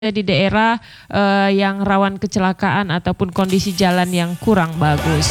di daerah yang rawan kecelakaan ataupun kondisi jalan yang kurang bagus.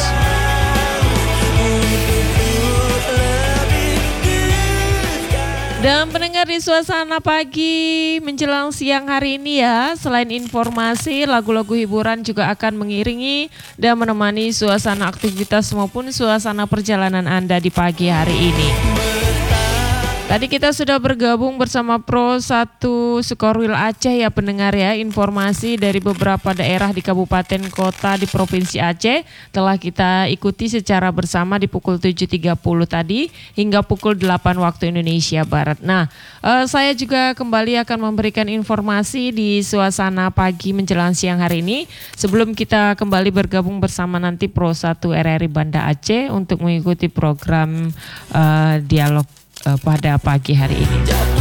Dan pendengar di suasana pagi menjelang siang hari ini ya, selain informasi, lagu-lagu hiburan juga akan mengiringi dan menemani suasana aktivitas maupun suasana perjalanan Anda di pagi hari ini. Tadi kita sudah bergabung bersama Pro 1 Sukorwil Aceh ya pendengar ya. Informasi dari beberapa daerah di kabupaten kota di Provinsi Aceh telah kita ikuti secara bersama di pukul 7.30 tadi hingga pukul 8 waktu Indonesia Barat. Nah, saya juga kembali akan memberikan informasi di suasana pagi menjelang siang hari ini. Sebelum kita kembali bergabung bersama nanti Pro 1 RRI Banda Aceh untuk mengikuti program dialog pada pagi hari ini.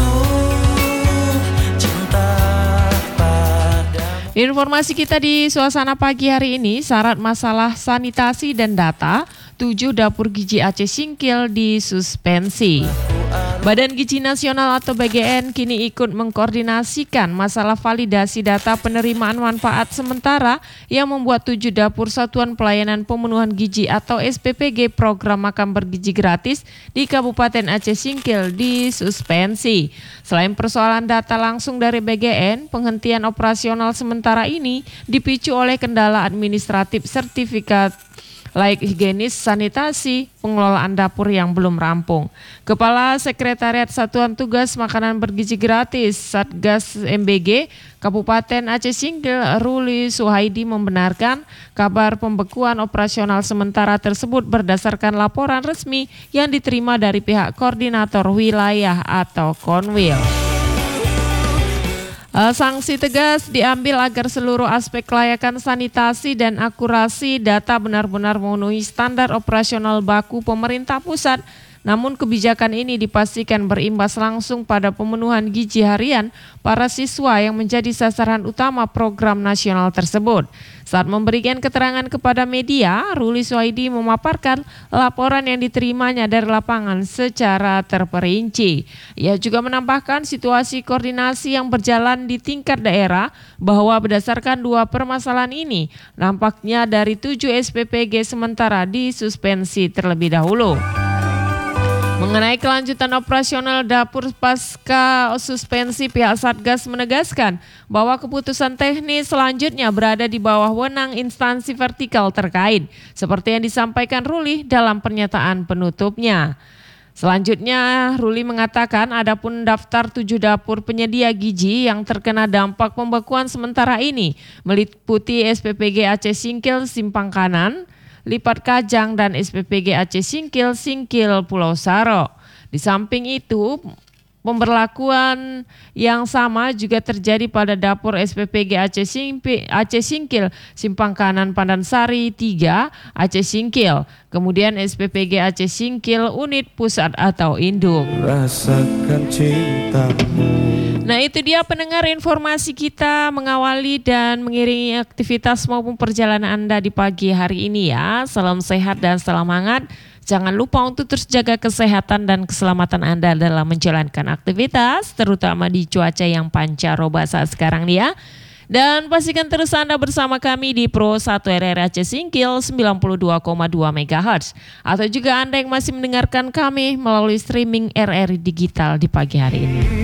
Informasi kita di suasana pagi hari ini, syarat masalah sanitasi dan data, 7 dapur gizi Aceh singkil disuspensi. Badan Gizi Nasional atau BGN kini ikut mengkoordinasikan masalah validasi data penerimaan manfaat sementara yang membuat 7 dapur Satuan Pelayanan Pemenuhan Gizi atau SPPG program makan bergizi gratis di Kabupaten Aceh Singkil disuspensi. Selain persoalan data langsung dari BGN, penghentian operasional sementara ini dipicu oleh kendala administratif sertifikat layak higienis sanitasi pengelolaan dapur yang belum rampung. Kepala Sekretariat Satuan Tugas Makanan Bergizi Gratis Satgas MBG Kabupaten Aceh Singkil Ruli Suhaidi membenarkan kabar pembekuan operasional sementara tersebut berdasarkan laporan resmi yang diterima dari pihak koordinator wilayah atau Konwil. Sanksi tegas diambil agar seluruh aspek kelayakan sanitasi dan akurasi data benar-benar memenuhi standar operasional baku pemerintah pusat. Namun kebijakan ini dipastikan berimbas langsung pada pemenuhan gizi harian para siswa yang menjadi sasaran utama program nasional tersebut. Saat memberikan keterangan kepada media, Ruli Suhaidi memaparkan laporan yang diterimanya dari lapangan secara terperinci. Ia juga menambahkan situasi koordinasi yang berjalan di tingkat daerah bahwa berdasarkan 2 permasalahan ini, nampaknya dari 7 SPPG sementara disuspensi terlebih dahulu. Mengenai kelanjutan operasional dapur pasca suspensi, pihak Satgas menegaskan bahwa keputusan teknis selanjutnya berada di bawah wewenang instansi vertikal terkait, seperti yang disampaikan Ruli dalam pernyataan penutupnya. Selanjutnya, Ruli mengatakan adapun daftar 7 dapur penyedia gizi yang terkena dampak pembekuan sementara ini meliputi SPPG Aceh Singkil Simpang Kanan, Lipat Kajang dan SPPG Aceh Singkil Singkil Pulau Saro. Di samping itu, pemberlakuan yang sama juga terjadi pada dapur SPPG Aceh Singkil Simpang Kanan Pandansari 3 Aceh Singkil. Kemudian SPPG Aceh Singkil Unit Pusat atau Induk. Rasakan cintamu. Nah itu dia pendengar informasi kita mengawali dan mengiringi aktivitas maupun perjalanan Anda di pagi hari ini ya. Salam sehat dan salam hangat. Jangan lupa untuk terus jaga kesehatan dan keselamatan Anda dalam menjalankan aktivitas, terutama di cuaca yang pancaroba saat sekarang nih ya. Dan pastikan terus Anda bersama kami di Pro 1 RRI Aceh Singkil 92,2 MHz. Atau juga Anda yang masih mendengarkan kami melalui streaming RRI Digital di pagi hari ini.